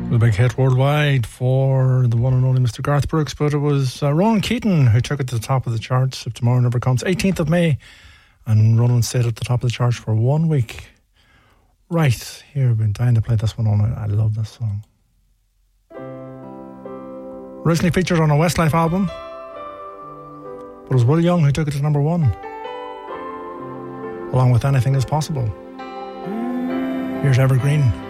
The big hit worldwide for the one and only Mr. Garth Brooks, but it was Ronan Keating who took it to the top of the charts. If Tomorrow Never Comes, 18th of May, and Ronan stayed at the top of the charts for 1 week. Right, here, I've been dying to play this one on. I love this song. Originally featured on a Westlife album, but it was Will Young who took it to number 1, along with Anything Is Possible. Here's Evergreen.